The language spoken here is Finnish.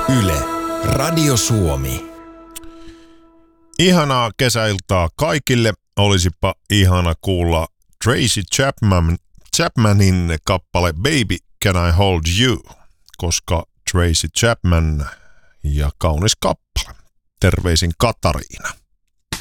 Yle, Radio Suomi. Ihanaa kesäiltaa kaikille. Olisipa ihana kuulla Tracy Chapmanin kappale Baby Can I Hold You, koska Tracy Chapman ja kaunis kappale. Terveisin Katariina.